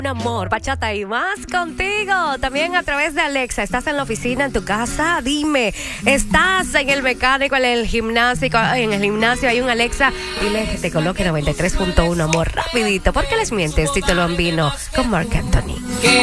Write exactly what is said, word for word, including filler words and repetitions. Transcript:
Un amor, bachata y más contigo. También a través de Alexa. ¿Estás en la oficina, en tu casa? Dime. ¿Estás en el mecánico, en el gimnasio? En el gimnasio hay un Alexa. Dile que te coloque noventa y tres punto uno, amor, rapidito. ¿Por qué les mientes? Tito Bambino con Marc Anthony.